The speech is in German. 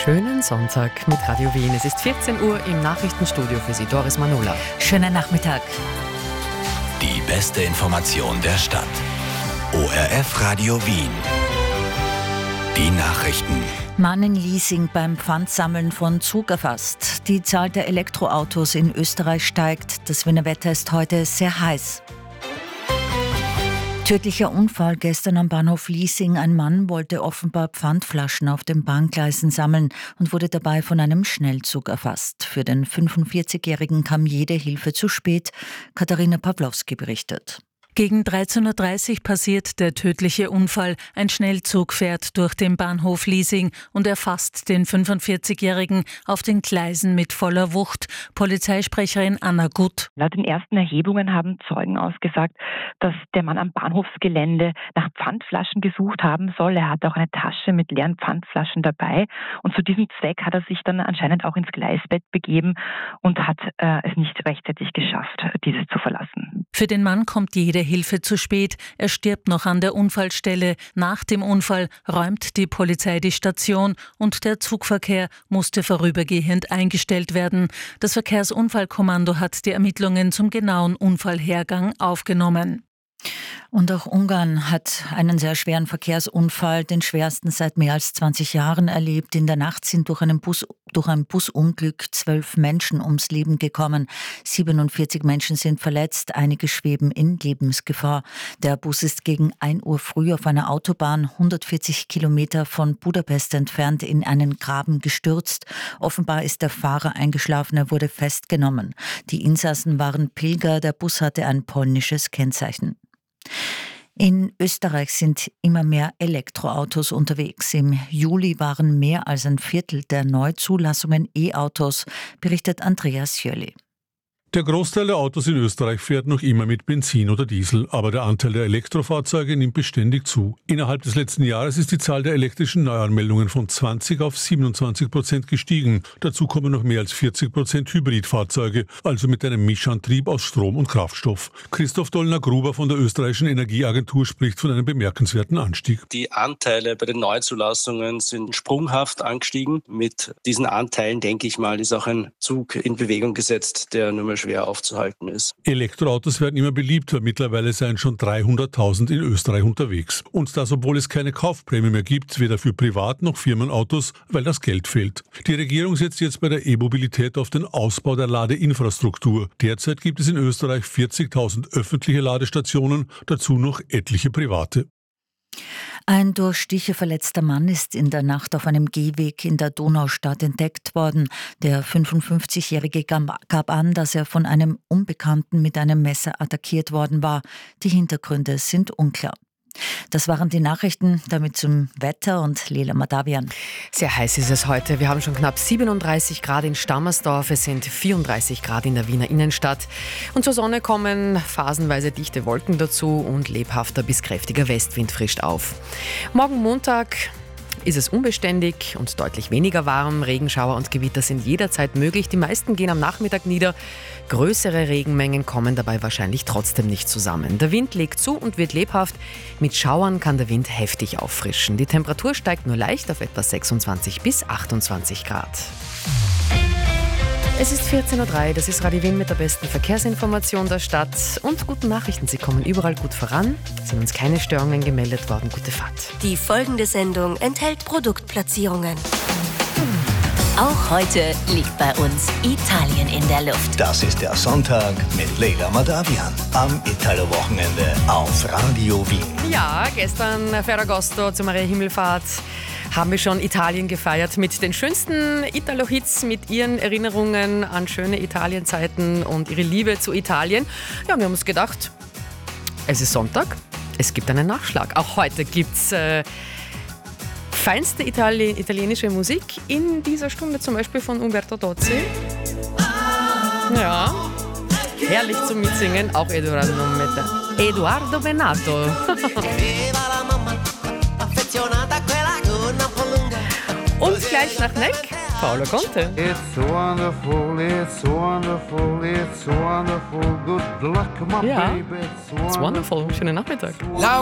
Schönen Sonntag mit Radio Wien. Es ist 14 Uhr im Nachrichtenstudio für Sie, Doris Manula. Schönen Nachmittag. Die beste Information der Stadt. ORF Radio Wien. Die Nachrichten. Mann in Liesing beim Pfandsammeln von Zug erfasst. Die Zahl der Elektroautos in Österreich steigt. Das Wiener Wetter ist heute sehr heiß. Tödlicher Unfall gestern am Bahnhof Liesing. Ein Mann wollte offenbar Pfandflaschen auf den Bahngleisen sammeln und wurde dabei von einem Schnellzug erfasst. Für den 45-Jährigen kam jede Hilfe zu spät. Katharina Pawlowski berichtet. Gegen 13.30 Uhr passiert der tödliche Unfall. Ein Schnellzug fährt durch den Bahnhof Liesing und erfasst den 45-Jährigen auf den Gleisen mit voller Wucht. Polizeisprecherin Anna Gutt. Laut den ersten Erhebungen haben Zeugen ausgesagt, dass der Mann am Bahnhofsgelände nach Pfandflaschen gesucht haben soll. Er hatte auch eine Tasche mit leeren Pfandflaschen dabei. Und zu diesem Zweck hat er sich dann anscheinend auch ins Gleisbett begeben und hat es nicht rechtzeitig geschafft, dieses zu verlassen. Für den Mann kommt jede Hilfe zu spät. Er stirbt noch an der Unfallstelle. Nach dem Unfall räumt die Polizei die Station und der Zugverkehr musste vorübergehend eingestellt werden. Das Verkehrsunfallkommando hat die Ermittlungen zum genauen Unfallhergang aufgenommen. Und auch Ungarn hat einen sehr schweren Verkehrsunfall, den schwersten seit mehr als 20 Jahren erlebt. In der Nacht sind durch ein Busunglück 12 Menschen ums Leben gekommen. 47 Menschen sind verletzt, einige schweben in Lebensgefahr. Der Bus ist gegen 1 Uhr früh auf einer Autobahn 140 Kilometer von Budapest entfernt in einen Graben gestürzt. Offenbar ist der Fahrer eingeschlafen, er wurde festgenommen. Die Insassen waren Pilger, der Bus hatte ein polnisches Kennzeichen. In Österreich sind immer mehr Elektroautos unterwegs. Im Juli waren mehr als ein Viertel der Neuzulassungen E-Autos, berichtet Andreas Jöli. Der Großteil der Autos in Österreich fährt noch immer mit Benzin oder Diesel, aber der Anteil der Elektrofahrzeuge nimmt beständig zu. Innerhalb des letzten Jahres ist die Zahl der elektrischen Neuanmeldungen von 20 auf 27% gestiegen. Dazu kommen noch mehr als 40% Hybridfahrzeuge, also mit einem Mischantrieb aus Strom und Kraftstoff. Christoph Dollner-Gruber von der österreichischen Energieagentur spricht von einem bemerkenswerten Anstieg. Die Anteile bei den Neuzulassungen sind sprunghaft angestiegen. Mit diesen Anteilen, denke ich mal, ist auch ein Zug in Bewegung gesetzt, der nur mehr schwer aufzuhalten ist. Elektroautos werden immer beliebter. Mittlerweile seien schon 300.000 in Österreich unterwegs. Und das, obwohl es keine Kaufprämie mehr gibt, weder für Privat- noch Firmenautos, weil das Geld fehlt. Die Regierung setzt jetzt bei der E-Mobilität auf den Ausbau der Ladeinfrastruktur. Derzeit gibt es in Österreich 40.000 öffentliche Ladestationen, dazu noch etliche private. Ein durch Stiche verletzter Mann ist in der Nacht auf einem Gehweg in der Donaustadt entdeckt worden. Der 55-Jährige gab an, dass er von einem Unbekannten mit einem Messer attackiert worden war. Die Hintergründe sind unklar. Das waren die Nachrichten, damit zum Wetter und Lela Madavian. Sehr heiß ist es heute. Wir haben schon knapp 37 Grad in Stammersdorf, es sind 34 Grad in der Wiener Innenstadt. Und zur Sonne kommen phasenweise dichte Wolken dazu und lebhafter bis kräftiger Westwind frischt auf. Morgen Montag ist es unbeständig und deutlich weniger warm. Regenschauer und Gewitter sind jederzeit möglich. Die meisten gehen am Nachmittag nieder. Größere Regenmengen kommen dabei wahrscheinlich trotzdem nicht zusammen. Der Wind legt zu und wird lebhaft. Mit Schauern kann der Wind heftig auffrischen. Die Temperatur steigt nur leicht auf etwa 26 bis 28 Grad. Es ist 14.03 Uhr, das ist Radio Wien mit der besten Verkehrsinformation der Stadt. Und guten Nachrichten, Sie kommen überall gut voran. Sind uns keine Störungen gemeldet worden, gute Fahrt. Die folgende Sendung enthält Produktplatzierungen. Auch heute liegt bei uns Italien in der Luft. Das ist der Sonntag mit Lela Madavian am Italo-Wochenende auf Radio Wien. Ja, gestern Ferragosto zur Maria Himmelfahrt haben wir schon Italien gefeiert mit den schönsten Italo-Hits, mit ihren Erinnerungen an schöne Italienzeiten und ihre Liebe zu Italien. Ja, wir haben uns gedacht, es ist Sonntag, es gibt einen Nachschlag. Auch heute gibt es feinste italienische Musik in dieser Stunde, zum Beispiel von Umberto Tozzi. Ja, herrlich zum Mitsingen, auch Edoardo Bennato. Und gleich nach Neck, Paolo Conte. It's so wonderful, it's so wonderful, it's so wonderful. Good luck, my Ja, baby. it's wonderful. Schönen Nachmittag.